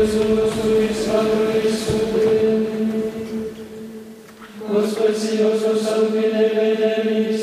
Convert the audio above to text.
Ісусу, і славу Ісусу. Господь сі, Господь, сам ти не веде,